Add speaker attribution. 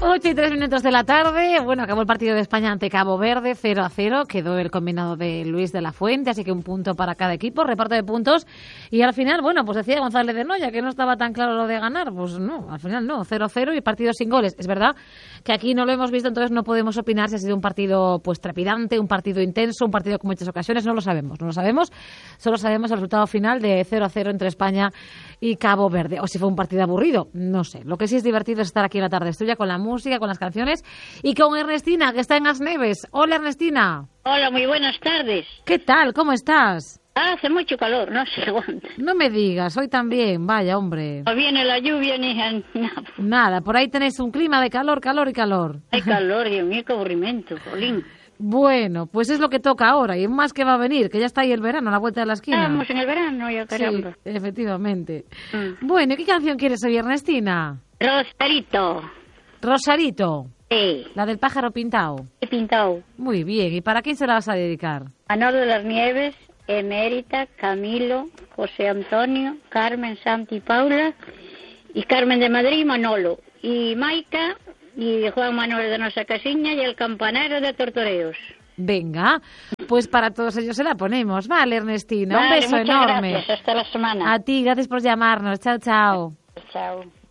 Speaker 1: 8:03 de la tarde. Bueno, acabó el partido de España ante Cabo Verde, 0-0. Quedó el combinado de Luis de la Fuente, así que un punto para cada equipo, reparto de puntos. Y al final, bueno, pues decía González de Noya que no estaba tan claro lo de ganar. Pues no, al final no, 0-0 y partido sin goles. Es verdad que aquí no lo hemos visto, entonces no podemos opinar si ha sido un partido pues trepidante, un partido intenso, un partido con muchas ocasiones. No lo sabemos. Solo sabemos el resultado final de 0-0 entre España y Cabo Verde. O si fue un partido aburrido, no sé. Lo que sí es divertido es estar aquí en la tarde estudia con la música, con las canciones y con Ernestina, que está en Asneves. Hola, Ernestina.
Speaker 2: Hola, muy buenas tardes.
Speaker 1: ¿Qué tal? ¿Cómo estás?
Speaker 2: Hace mucho calor, no se aguanta.
Speaker 1: No me digas, hoy también, vaya, hombre.
Speaker 2: No viene la lluvia ni nada.
Speaker 1: Nada, por ahí tenéis un clima de calor, calor y calor.
Speaker 2: Hay calor, Dios mío, qué aburrimiento, Jolín.
Speaker 1: Bueno, pues es lo que toca ahora y más que va a venir, que ya está ahí el verano a la vuelta de la esquina.
Speaker 2: Estamos en el verano, ya caramba.
Speaker 1: Sí, efectivamente. Bueno, ¿y qué canción quieres hoy, Ernestina?
Speaker 2: Rosarito.
Speaker 1: Rosarito.
Speaker 2: Sí.
Speaker 1: La del pájaro pintado.
Speaker 2: He pintado.
Speaker 1: Muy bien, ¿y para quién se la vas a dedicar?
Speaker 2: Manolo de las Nieves, Emérita, Camilo, José Antonio, Carmen, Santi, Paula, y Carmen de Madrid y Manolo, y Maica, y Juan Manuel de Nosa Casiña, y el campanero de Tortoreos.
Speaker 1: Venga, pues para todos ellos se la ponemos. Vale, Ernestina,
Speaker 2: Vale,
Speaker 1: un beso
Speaker 2: muchas
Speaker 1: enorme.
Speaker 2: Gracias, hasta la semana.
Speaker 1: A ti, gracias por llamarnos. Chao, chao.
Speaker 2: Chao.